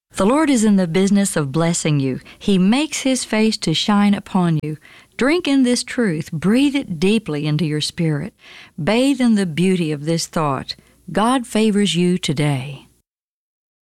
The Lord is in the business of blessing you. He makes His face to shine upon you. Drink in this truth. Breathe it deeply into your spirit. Bathe in the beauty of this thought. God favors you today.